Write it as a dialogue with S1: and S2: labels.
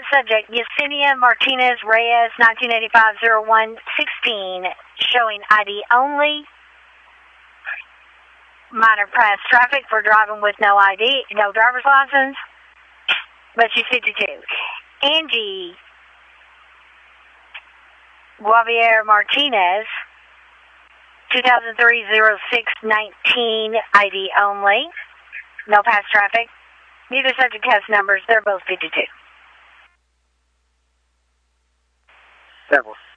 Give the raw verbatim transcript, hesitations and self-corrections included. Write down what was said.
S1: subject, Yesenia Martinez Reyes, nineteen eighty-five oh one sixteen, showing I D only. Minor past traffic for driving with no I D, no driver's license, but she's fifty-two. Angie Guavier Martinez, two thousand three oh six nineteen, I D only, no past traffic. Neither subject has numbers. They're both fifty-two.
S2: Several